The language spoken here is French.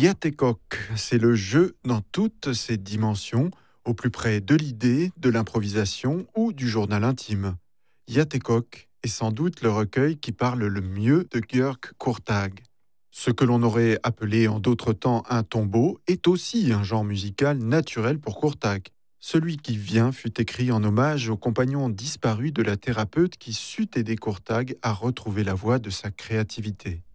Yatekok, c'est le jeu dans toutes ses dimensions, au plus près de l'idée, de l'improvisation ou du journal intime. Yatekok est sans doute le recueil qui parle le mieux de György Kurtág. Ce que l'on aurait appelé en d'autres temps un tombeau est aussi un genre musical naturel pour Kurtág. Celui qui vient fut écrit en hommage au compagnon disparu de la thérapeute qui sut aider Kurtág à retrouver la voie de sa créativité.